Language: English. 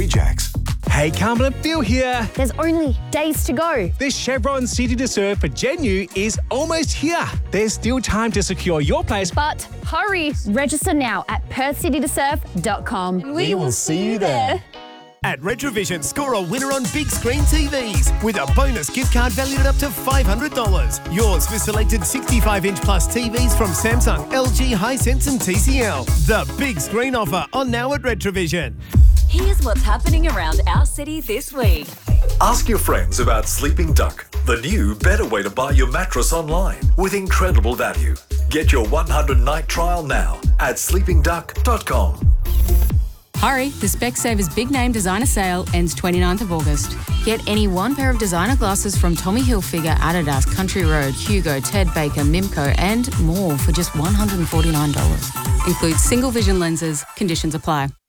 rejects. Hey, Carmen and Phil here. There's only days to go. This Chevron City to Serve for Gen U is almost here. There's still time to secure your place. But hurry, register now at perthcitytosurf.com. We will see you there. At Retrovision, score a winner on big screen TVs with a bonus gift card valued at up to $500. Yours for selected 65-inch plus TVs from Samsung, LG, Hisense and TCL. The big screen offer on now at Retrovision. Here's what's happening around our city this week. Ask your friends about Sleeping Duck, the new, better way to buy your mattress online with incredible value. Get your 100-night trial now at sleepingduck.com. Hurry, the Specsavers Big Name Designer Sale ends 29th of August. Get any one pair of designer glasses from Tommy Hilfiger, Adidas, Country Road, Hugo, Ted Baker, Mimco and more for just $149. Includes single vision lenses. Conditions apply.